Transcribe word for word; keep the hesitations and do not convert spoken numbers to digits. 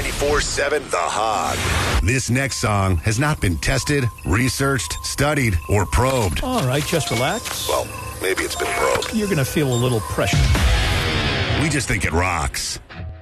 ninety-four point seven The Hog. This next song has not been tested, researched, studied, or probed. All right, just relax. Well, maybe it's been probed. You're going to feel a little pressure. We just think it rocks.